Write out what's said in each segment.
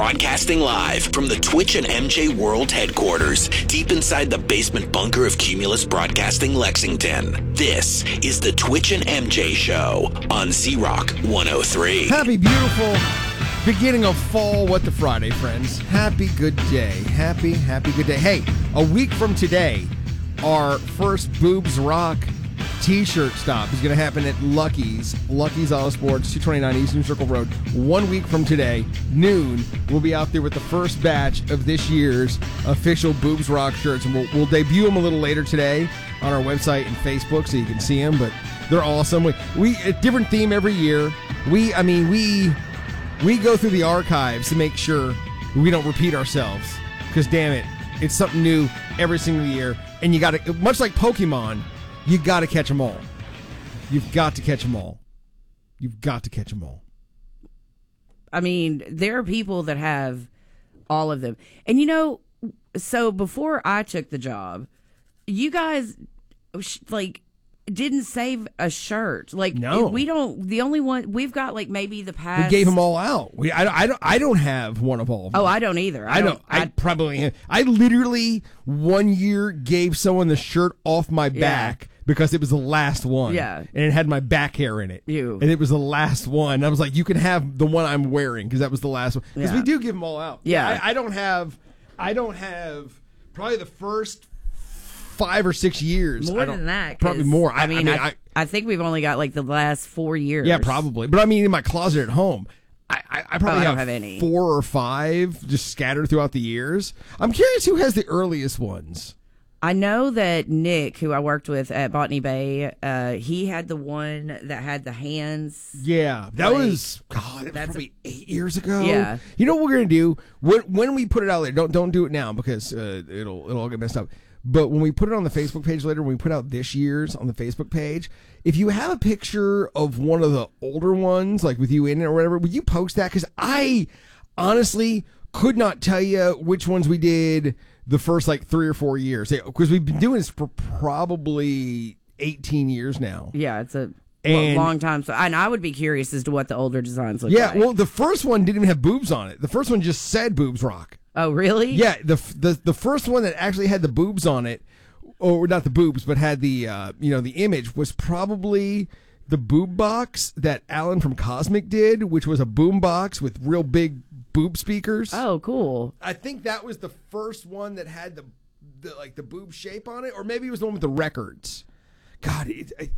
Broadcasting live from the Twitch and MJ World headquarters, deep inside the basement bunker of Cumulus Broadcasting Lexington. This is the Twitch and MJ Show on Z-Rock 103. Happy, beautiful beginning of fall. What the Friday, friends. Happy good day. Happy good day. Hey, a week from today, our first Boobs Rock t-shirt stop is going to happen at Lucky's Auto Sports, 229 Eastern Circle Road. 1 week from today, noon, we'll be out there with the first batch of this year's official Boobs Rock shirts, and we'll debut them a little later today on our website and Facebook so you can see them, but they're awesome. We a different theme every year. We go through the archives to make sure we don't repeat ourselves, because damn it, it's something new every single year, and you got to, much like Pokemon, you got to catch them all. You've got to catch them all. You've got to catch them all. I mean, there are people that have all of them. And, you know, so before I took the job, you guys, didn't save a shirt. No. We don't, the only one, we've got, maybe the past. We gave them all out. I don't have one of all of them. Oh, I don't either. I literally 1 year gave someone the shirt off my back because it was the last one. Yeah. And it had my back hair in it. And it was the last one. I was like, you can have the one I'm wearing because that was the last one. Because we do give them all out. Yeah. I don't have probably the first 5 or 6 years. More than that. Probably more. I think we've only got the last 4 years. Yeah, probably. But I mean, in my closet at home, I probably don't have any. 4 or 5 just scattered throughout the years. I'm curious who has the earliest ones. I know that Nick, who I worked with at Botany Bay, he had the one that had the hands. Yeah, that was probably 8 years ago. Yeah. You know what we're gonna do when we put it out there? Don't do it now because it'll all get messed up. But when we put it on the Facebook page later, when we put out this year's on the Facebook page, if you have a picture of one of the older ones, like with you in it or whatever, would you post that? Because I honestly could not tell you which ones we did the first 3 or 4 years. Because we've been doing this for probably 18 years now. Yeah, it's a long time. So, and I would be curious as to what the older designs look like. Yeah, well, the first one didn't even have boobs on it. The first one just said Boobs Rock. Oh, really? Yeah, the first one that actually had the boobs on it, or not the boobs, but had the the image, was probably the boob box that Alan from Cosmic did, which was a boom box with real big boob speakers. Oh, cool. I think that was the first one that had the boob shape on it, or maybe it was the one with the records. God,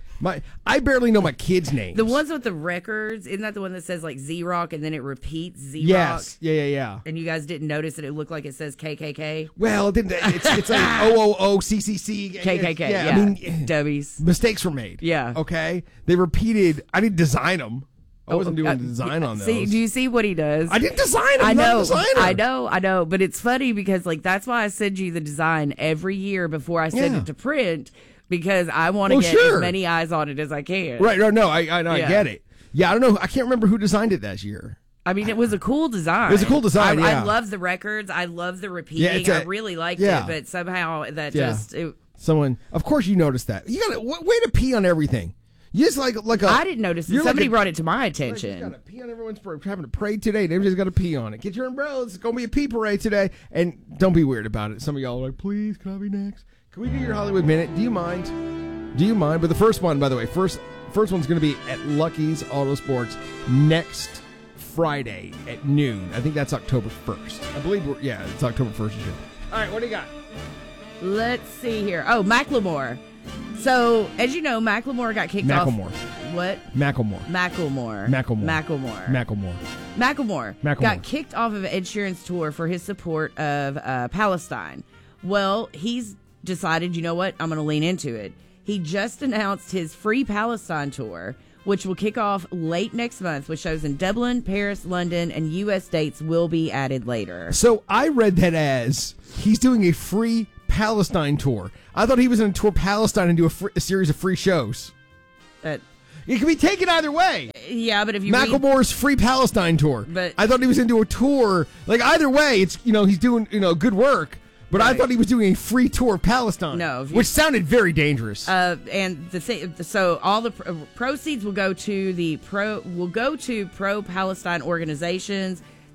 I barely know my kids' names. The ones with the records, isn't that the one that says Z-Rock and then it repeats Z-Rock? Yes. Yeah. And you guys didn't notice that it looked like it says KKK? Well, it didn't. It's like OOOCCC. KKK, yeah. I mean, W's. Mistakes were made. Yeah. Okay? They repeated. I didn't design them. I wasn't doing the design on those. See, do you see what he does? I didn't design them. I know. I know. But it's funny because that's why I send you the design every year before I send it to print. Because I want to get as many eyes on it as I can. Right. No, I get it. Yeah, I don't know. I can't remember who designed it that year. I mean, it was a cool design. It was a cool design, I love the records. I love the repeating. I really liked it, but somehow that just... Someone... Of course you noticed that. You got to... Way to pee on everything. You just like a... I didn't notice it. Somebody brought it to my attention. You got to pee on everyone's... We're having a parade today, and everybody's got to pee on it. Get your umbrellas. It's going to be a pee parade today. And don't be weird about it. Some of y'all are like, please, can I be next? Can we do your Hollywood Minute? Do you mind? But the first one, by the way, first one's going to be at Lucky's Auto Sports next Friday at noon. I think that's October 1st. I believe it's October 1st. All right, what do you got? Let's see here. Oh, Macklemore. So, as you know, Macklemore got kicked off. What? Macklemore got kicked off of Ed Sheeran's tour for his support of Palestine. Well, he's decided, you know what? I'm going to lean into it. He just announced his Free Palestine tour, which will kick off late next month with shows in Dublin, Paris, London, and U.S. dates will be added later. So I read that as he's doing a Free Palestine tour. I thought he was going to tour Palestine and do a series of free shows. It can be taken either way. Yeah, but if you Macklemore's Free Palestine tour. But I thought he was into a tour. Either way, it's he's doing good work. But right. I thought he was doing a free tour of Palestine. No, which sounded very dangerous. And the thing, so all the proceeds will go to pro Palestine organizations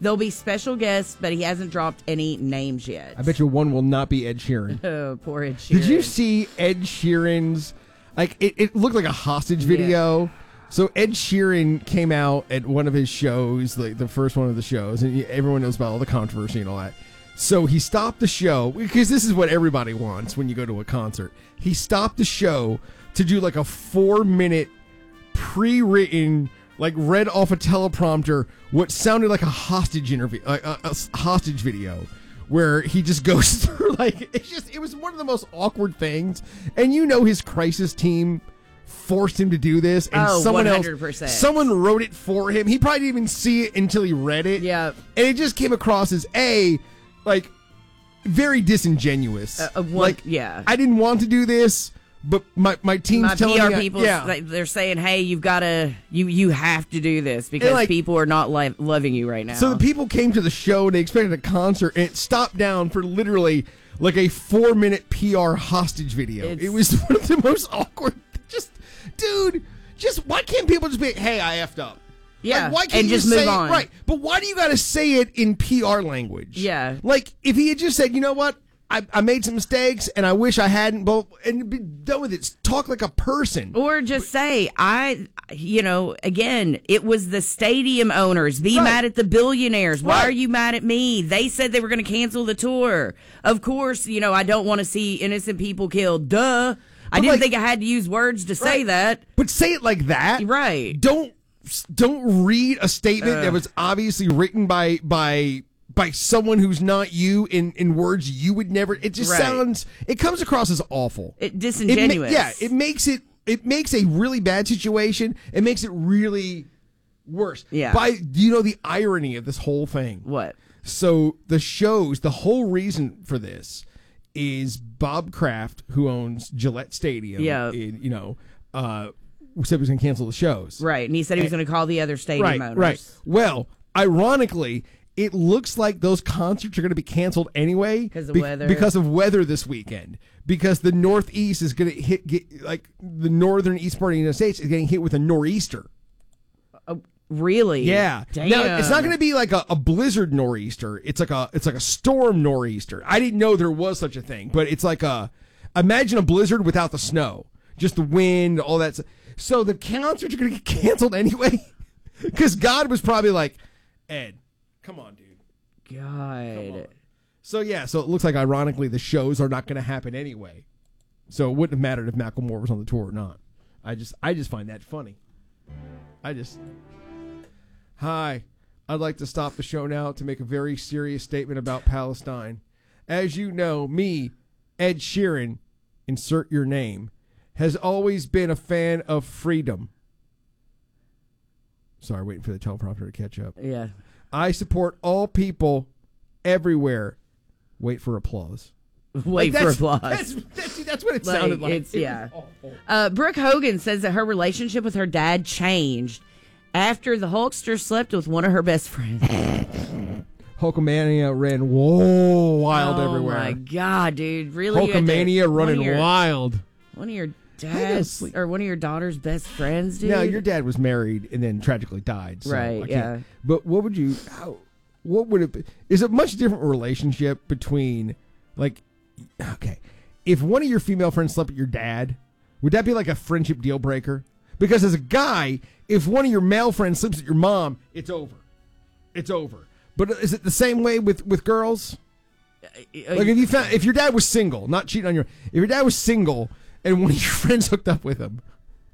There'll be special guests, but he hasn't dropped any names yet. I bet you one will not be Ed Sheeran. Oh, poor Ed Sheeran. Did you see Ed Sheeran's, like, it looked like a hostage video. Yeah. So Ed Sheeran came out at one of his shows, like the first one of the shows, and everyone knows about all the controversy and all that. So he stopped the show, because this is what everybody wants when you go to a concert. He stopped the show to do like a 4-minute pre-written, like read off a teleprompter, what sounded like a hostage interview, a hostage video, where he just goes through, like, it was one of the most awkward things. And his crisis team forced him to do this, and someone 100%. Someone wrote it for him. He probably didn't even see it until he read it. Yeah. And it just came across as like very disingenuous. Yeah. I didn't want to do this, but my team's telling PR me. People, they're saying, hey, you've got to, you have to do this because people are not loving you right now. So the people came to the show, and they expected a concert, and it stopped down for literally like a 4-minute PR hostage video. It was one of the most awkward. Dude, why can't people just be, hey, I effed up? Yeah, like, why can't and you just say move on. Right, but why do you got to say it in PR language? Yeah. Like, if he had just said, you know what, I made some mistakes, and I wish I hadn't, and be done with it. Talk like a person. Or just say, again, it was the stadium owners. Be mad at the billionaires. Why are you mad at me? They said they were going to cancel the tour. Of course, I don't want to see innocent people killed. Duh. I didn't think I had to use words to say that. But say it like that. Right. Don't read a statement that was obviously written by someone who's not you in words you would never. It just sounds. It comes across as awful. Disingenuous. It makes a really bad situation. It makes it really worse. Yeah. The irony of this whole thing. What? So the whole reason for this is Bob Kraft, who owns Gillette Stadium. Yeah. Said he was going to cancel the shows. Right, and he said he was going to call the other stadium owners. Right. Well, ironically, it looks like those concerts are going to be canceled anyway because of weather this weekend. Because the Northeast is going to like the northern east part of the United States is getting hit with a nor'easter. Really? Yeah. Damn. Now it's not going to be like a blizzard nor'easter. It's like a storm nor'easter. I didn't know there was such a thing, but it's like imagine a blizzard without the snow, just the wind, all that. So the concerts are going to get canceled anyway, because God was probably like, Ed, come on, dude. God. So it looks like ironically the shows are not going to happen anyway. So it wouldn't have mattered if Macklemore was on the tour or not. I just find that funny. Hi, I'd like to stop the show now to make a very serious statement about Palestine. As you know, me, Ed Sheeran, insert your name, has always been a fan of freedom. Sorry, waiting for the teleprompter to catch up. Yeah. I support all people everywhere. Wait for applause. Wait for applause. That's what it sounded like. Brooke Hogan says that her relationship with her dad changed after the Hulkster slept with one of her best friends. Hulkamania ran wild everywhere. Oh, my God, dude. Really? Hulkamania running wild. One of your dad's or one of your daughter's best friends, dude? No, your dad was married and then tragically died. So right, yeah. But what would it be? Is it a much different relationship between, if one of your female friends slept with your dad, would that be like a friendship deal breaker? Because as a guy, if one of your male friends sleeps with your mom, it's over. It's over. But is it the same way with girls? Like if your dad was single, not cheating on if your dad was single and one of your friends hooked up with him.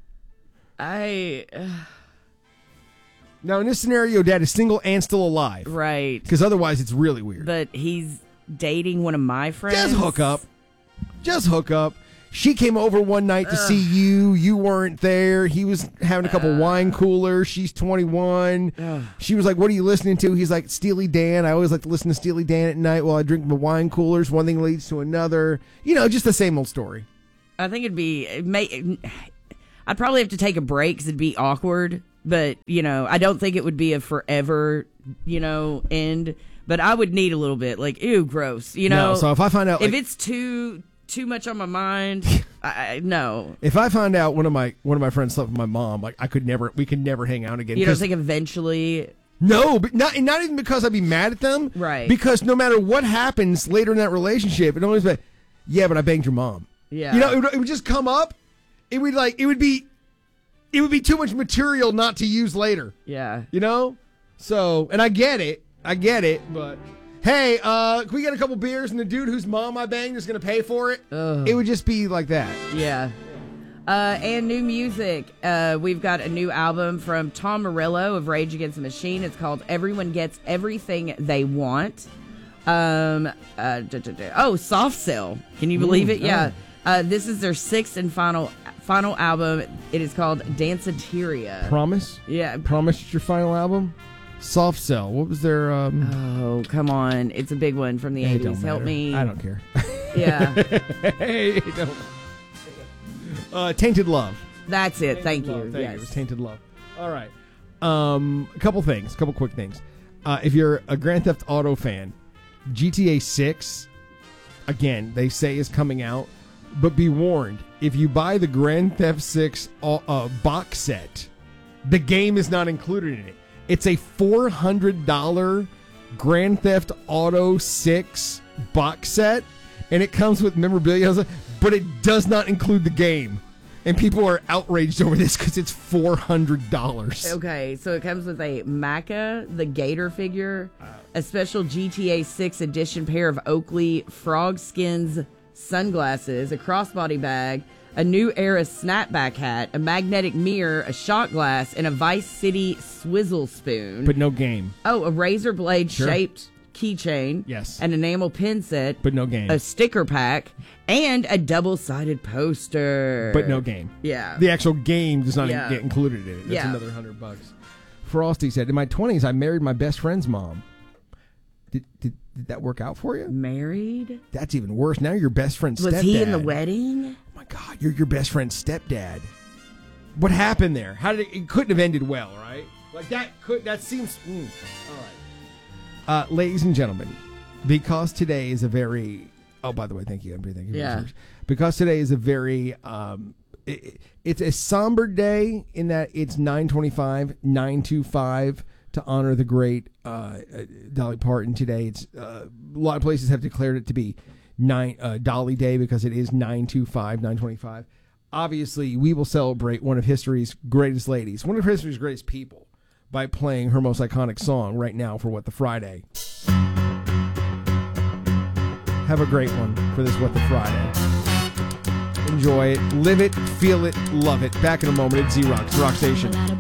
Now in this scenario, dad is single and still alive. Right. Because otherwise it's really weird. But he's dating one of my friends. Just hook up. She came over one night to see you. You weren't there. He was having a couple wine coolers. She's 21. She was like, what are you listening to? He's like, Steely Dan. I always like to listen to Steely Dan at night while I drink my wine coolers. One thing leads to another. Just the same old story. I think I'd probably have to take a break because it'd be awkward. But, I don't think it would be a forever, end. But I would need a little bit. Like, ew, gross. No, so if I find out... if it's too much on my mind, no. If I find out one of my friends slept with my mom, we could never hang out again. You don't think eventually No, but not even because I'd be mad at them. Right. Because no matter what happens later in that relationship, it always be, yeah, but I banged your mom. Yeah. You know, it would just come up. It would be too much material not to use later. Yeah. You know? So, and I get it, but hey, can we get a couple beers and the dude whose mom I banged is going to pay for it? It would just be like that. Yeah. And new music. We've got a new album from Tom Morello of Rage Against the Machine. It's called Everyone Gets Everything They Want. Soft Cell. Can you believe it? Yeah. This is their sixth and final album. It is called Danceteria. Promise? Yeah. Promise it's your final album? Soft Cell. What was their... Oh, come on. It's a big one from the 80s. Help me. I don't care. Yeah. Hey, don't. Tainted Love. That's it. Thank you. you. Yes. It was Tainted Love. All right. A couple quick things. If you're a Grand Theft Auto fan, GTA 6, again, they say is coming out, but be warned, if you buy the Grand Theft 6 box set, the game is not included in it. It's a $400 Grand Theft Auto 6 box set, and it comes with memorabilia, but it does not include the game. And people are outraged over this because it's $400. Okay, so it comes with a Maca, the Gator figure, a special GTA 6 edition pair of Oakley frog skins sunglasses, a crossbody bag, a New Era snapback hat, a magnetic mirror, a shot glass, and a Vice City swizzle spoon. But no game. Oh, a razor blade shaped keychain. Yes. An enamel pin set. But no game. A sticker pack. And a double-sided poster. But no game. Yeah. The actual game does not get included in it. That's another $100. Frosty said, in my 20s, I married my best friend's mom. Did that work out for you? Married? That's even worse. Now you're your best friend's stepdad. Was he in the wedding? Oh, my God. You're your best friend's stepdad. What happened there? How did it couldn't have ended well, right? Like that seems... All right. Ladies and gentlemen, because today is a very... Oh, by the way, thank you. Thank you. Yeah. Because today is a very... it's a somber day in that it's 9/25 to honor the great Dolly Parton today. It's a lot of places have declared it to be Dolly Day because it is 9/25. Obviously, we will celebrate one of history's greatest ladies, one of history's greatest people, by playing her most iconic song right now for What the Friday. Have a great one for this What the Friday. Enjoy it, live it, feel it, love it. Back in a moment at Z-Rock, Rock Station.